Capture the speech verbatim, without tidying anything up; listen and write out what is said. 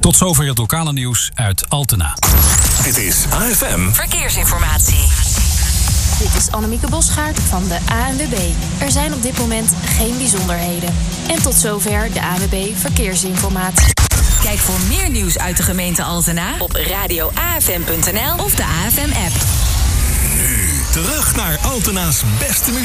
Tot zover het lokale nieuws uit Altena. Dit is A F M Verkeersinformatie. Dit is Annemieke Bosgaard van de A N W B. Er zijn op dit moment geen bijzonderheden. En tot zover de A N W B Verkeersinformatie. Kijk voor meer nieuws uit de gemeente Altena op radio a f m punt n l of de A F M-app. Nu terug naar Altena's beste muziek.